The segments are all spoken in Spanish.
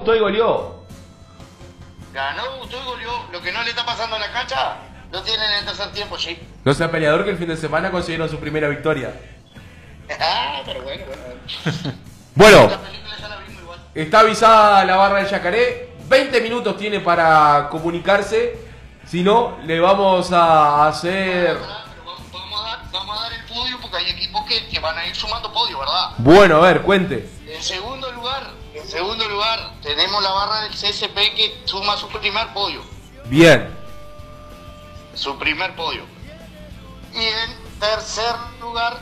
gustó y goleó. Ganó, gustó y goleó. Lo que no le está pasando en la cancha, lo tienen en el tercer tiempo, sí. No sea peleador que el fin de semana consiguieron su primera victoria. Pero bueno. Bueno, La película ya la vimos igual. está avisada la barra del Yacaré. 20 minutos tiene para comunicarse. Si no, le vamos a hacer... Pero vamos a dar el podio porque hay equipos que van a ir sumando podio, ¿verdad? Bueno, a ver, cuente. En segundo lugar, tenemos la barra del CSP que suma su primer podio. Bien. Su primer podio. Y en tercer lugar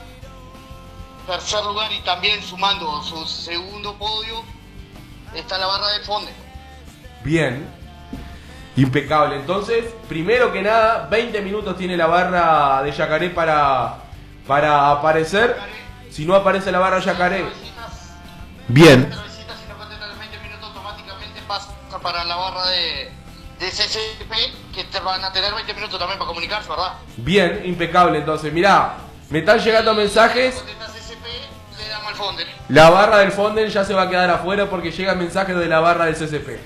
y también sumando su segundo podio, está la barra del Fonde. Bien. Impecable. Entonces, primero que nada, 20 minutos tiene la barra de Yacaré para aparecer. Si no aparece la barra de Yacaré... Bien. Si no contestan en 20 minutos, automáticamente pasa para la barra de CSP, que te van a tener 20 minutos también para comunicarse, ¿verdad? Bien, impecable. Entonces, mirá, me están llegando mensajes. Contesta CSP, le damos al Fonde. La barra del Fonden ya se va a quedar afuera porque llegan mensajes de la barra del CCP.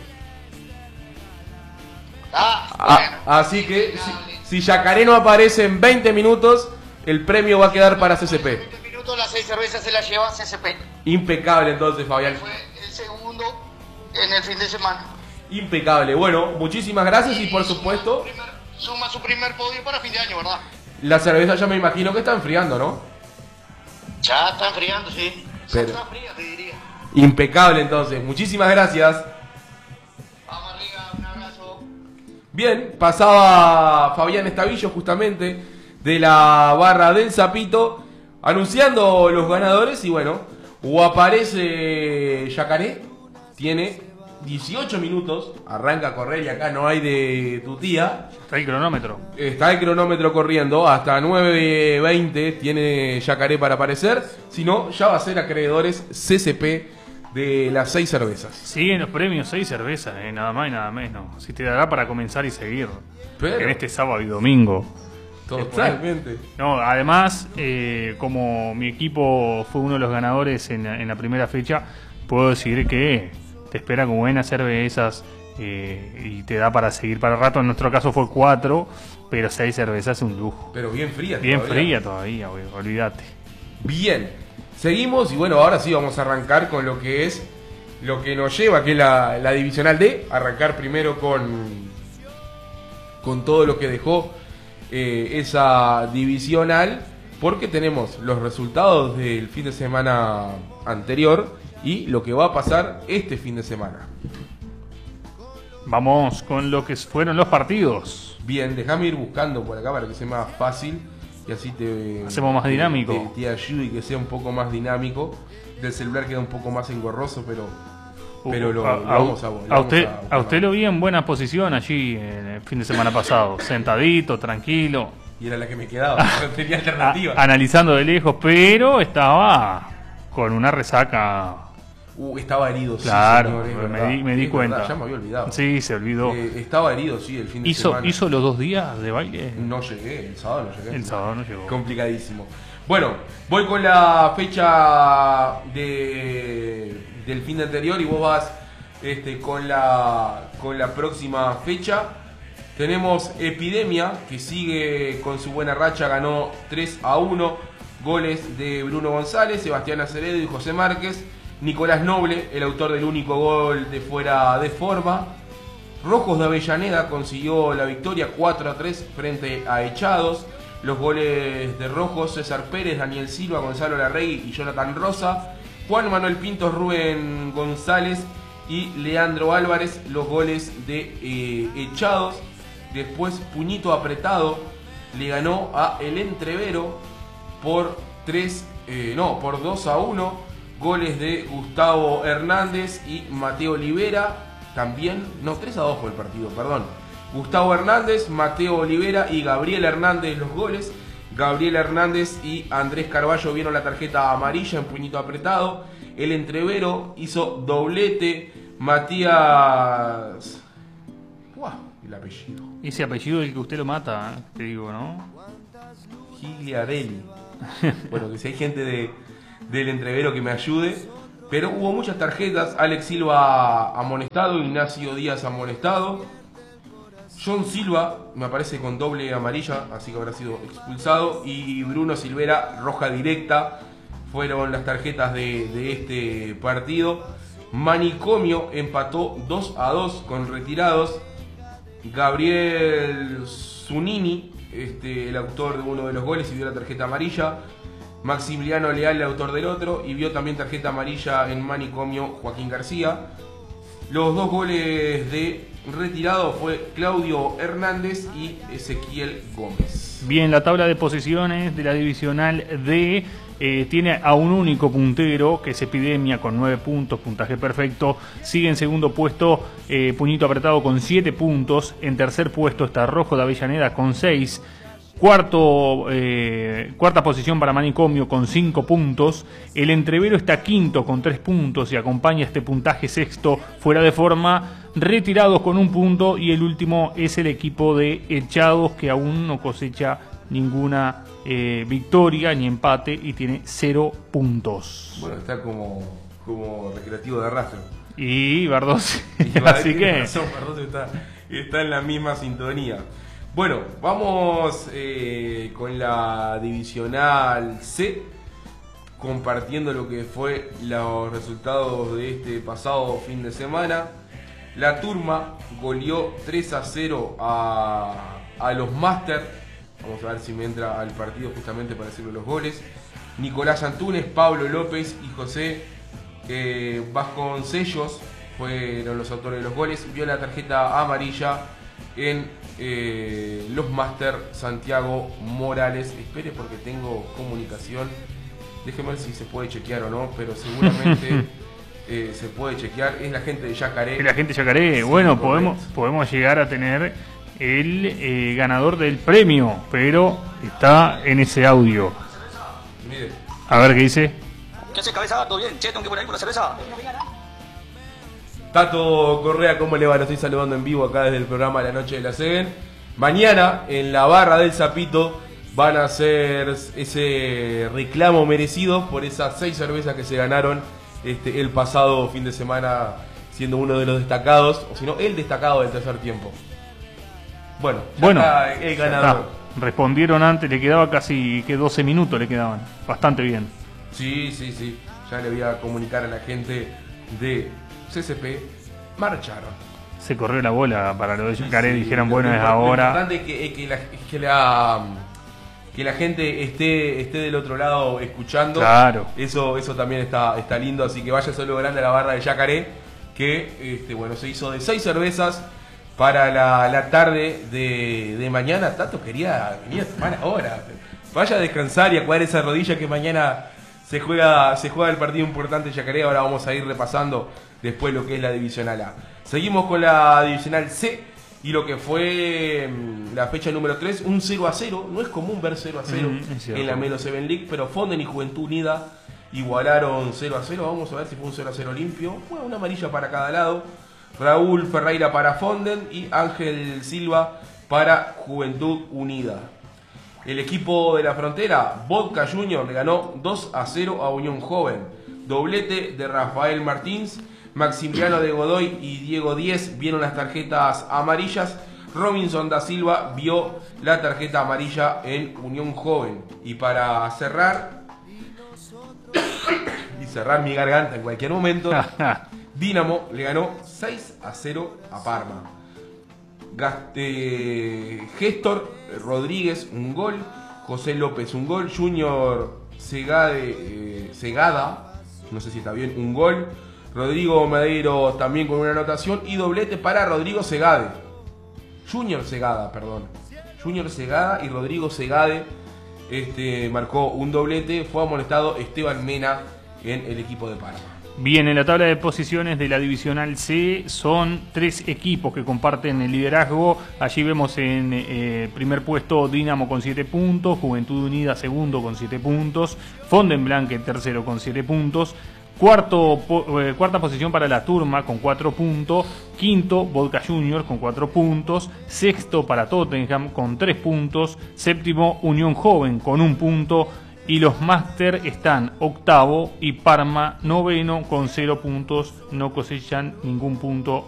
Bueno. Así que si Yacaré no aparece en 20 minutos, el premio va a quedar para CCP. 20 minutos, las 6 cervezas se las lleva CSP. Impecable entonces, Fabián. Fue el segundo en el fin de semana. Impecable. Bueno, muchísimas gracias y por supuesto, Suma su primer podio para fin de año, ¿verdad? la cerveza ya me imagino que está enfriando, ¿no? Ya está enfriando, sí. Pero- Está fría, te diría. Impecable entonces. Muchísimas gracias. Vamos arriba, un abrazo. Bien, pasaba Fabián Estavillo justamente de la barra del Zapito anunciando los ganadores y bueno, o aparece Yacaré, tiene 18 minutos, arranca a correr y acá no hay de tu tía. Está el cronómetro. Está el cronómetro corriendo, hasta 9:20 tiene Yacaré para aparecer, si no ya va a ser acreedores CCP de las 6 cervezas. Siguen los premios 6 cervezas, nada más y nada menos. Si te dará para comenzar y seguir Pero- en este sábado y domingo. Totalmente. No, además, como mi equipo fue uno de los ganadores en la primera fecha, puedo decir que te espera con buenas cervezas y te da para seguir para rato. En nuestro caso fue 4, pero 6 cervezas es un lujo. Pero bien fría. Bien todavía. fría todavía, güey, olvídate. Bien, seguimos y bueno, ahora sí vamos a arrancar con lo que es lo que nos lleva, que es la divisional D. Arrancar primero con todo lo que dejó esa divisional, porque tenemos los resultados del fin de semana anterior y lo que va a pasar este fin de semana. Vamos con lo que fueron los partidos. Bien, déjame ir buscando por acá para que sea más fácil y así te Hacemos más dinámico. te ayude y que sea un poco más dinámico. Del celular queda un poco más engorroso, pero lo vamos a a usted lo vi en buena posición allí en el fin de semana pasado, sentadito, tranquilo, y era la que me quedaba, no tenía alternativa. analizando de lejos, pero estaba con una resaca. Estaba herido, Claro, sí, señor, es verdad. me di Es cuenta. verdad, ya me había olvidado. Sí, se olvidó. Estaba herido, sí, el fin de ¿Hizo semana. los 2 días de baile? No llegué, el sábado no llegué. El sábado no llegó. Complicadísimo. Bueno, voy con la fecha del fin de anterior y vos vas con la próxima fecha. Tenemos Epidemia, que sigue con su buena racha, ganó 3-1. Goles de Bruno González, Sebastián Acevedo y José Márquez. Nicolás Noble, el autor del único gol de fuera de forma. Rojos de Avellaneda consiguió la victoria 4-3 frente a Echados. Los goles de Rojos: César Pérez, Daniel Silva, Gonzalo Larregui y Jonathan Rosa. Juan Manuel Pintos, Rubén González y Leandro Álvarez, los goles de Echados. Después Puñito Apretado le ganó a El Entrevero por 2-1. Goles de Gustavo Hernández y Mateo Olivera. También, 3-2 fue el partido, perdón. Gustavo Hernández, Mateo Olivera y Gabriel Hernández los goles. Gabriel Hernández y Andrés Carballo vieron la tarjeta amarilla en Puñito Apretado. El Entrevero hizo doblete. Matías... el apellido. Ese apellido es el que usted lo mata, te digo, ¿no? Gigliarelli. Bueno, que si hay gente del Entrevero que me ayude. pero hubo muchas tarjetas. Alex Silva amonestado, Ignacio Díaz amonestado, John Silva me aparece con doble amarilla, así que habrá sido expulsado, y Bruno Silvera roja directa. Fueron las tarjetas de este partido. Manicomio empató 2-2 con retirados. Gabriel Zunini, el autor de uno de los goles, y vio la tarjeta amarilla. Maximiliano Leal, el autor del otro, y vio también tarjeta amarilla en Manicomio Joaquín García. Los dos goles de retirado fue Claudio Hernández y Ezequiel Gómez. Bien, la tabla de posiciones de la divisional D tiene a un único puntero, que es Epidemia, con 9 puntos, puntaje perfecto. Sigue en segundo puesto Puñito Apretado con 7 puntos. En tercer puesto está Rojo de Avellaneda con 6. Cuarta posición para Manicomio con 5 puntos. El Entrevero está quinto con 3 puntos y acompaña este puntaje sexto Fuera de Forma, Retirados con 1 punto, y el último es el equipo de Echados, que aún no cosecha ninguna victoria ni empate y tiene 0 puntos. Bueno, está como Recreativo de Rastro. Y Bardossi. Así que Bardossi está en la misma sintonía. Bueno, vamos con la divisional C, compartiendo lo que fue los resultados de este pasado fin de semana. La Turma goleó 3-0 a los Master. Vamos a ver si me entra al partido justamente para decirle los goles. Nicolás Antunes, Pablo López y José Vasconcellos fueron los autores de los goles. Vio la tarjeta amarilla en los Master Santiago Morales. Espere porque tengo comunicación. Déjeme ver si se puede chequear o no, pero seguramente se puede chequear. Es la gente de Yacaré. Es la gente de Yacaré. Sí, bueno, podemos llegar a tener el ganador del premio, pero está en ese audio. Mire. A ver qué dice. ¿Qué hace, cabeza? ¿Todo bien? Che, tengo que ir por ahí por la cerveza. Tato Correa, ¿cómo le va? Lo estoy saludando en vivo acá desde el programa La Noche de la Seven. Mañana en la barra del Zapito van a hacer ese reclamo merecido por esas 6 cervezas que se ganaron el pasado fin de semana, siendo uno de los destacados, o si no, el destacado del tercer tiempo. Bueno, está el ganador. Respondieron antes, le quedaba casi 12 minutos, le quedaban. Bastante bien. Sí. Ya le voy a comunicar a la gente de CCP. Marcharon. Se corrió la bola para lo de Yacaré, dijeron, bueno, es Lo ahora. importante es que la gente esté del otro lado escuchando. Claro. Eso también está lindo, así que vaya solo grande a la barra de Yacaré, que se hizo de 6 cervezas para la tarde de mañana. Tato quería venir a tomar ahora. Vaya a descansar y a cuadrar esa rodilla, que mañana se juega el partido importante de Yacaré. Ahora vamos a ir repasando después lo que es la divisional A. Seguimos con la divisional C y lo que fue la fecha número 3, un 0-0. No es común ver 0-0 en la Melo 7 League, pero Fonden y Juventud Unida igualaron 0-0. Vamos a ver si fue un 0-0 limpio. Fue una amarilla para cada lado. Raúl Ferreira para Fonden y Ángel Silva para Juventud Unida. El equipo de la Frontera, Vodka Junior, le ganó 2-0 a Unión Joven. Doblete de Rafael Martins, Maximiliano de Godoy y Diego Díez vieron las tarjetas amarillas. Robinson da Silva vio la tarjeta amarilla en Unión Joven. Y para cerrar mi garganta en cualquier momento, Dinamo le ganó 6-0 a Parma. Géstor Rodríguez un gol, José López un gol, Junior Segada, no sé si está bien, un gol, Rodrigo Madeiro también con una anotación y doblete para Rodrigo Segade. Junior Segada y Rodrigo Segade marcó un doblete. Fue amonestado Esteban Mena en el equipo de Parma. Bien, en la tabla de posiciones de la divisional C son 3 equipos que comparten el liderazgo. Allí vemos en primer puesto Dinamo con 7 puntos, Juventud Unida segundo con 7 puntos, Fondenblanque tercero con 7 puntos, cuarta posición para la Turma con 4 puntos, quinto Vodka Junior con 4 puntos, sexto para Tottenham con 3 puntos, séptimo Unión Joven con 1 punto, Y los Master están octavo y Parma noveno con 0 puntos, no cosechan ningún punto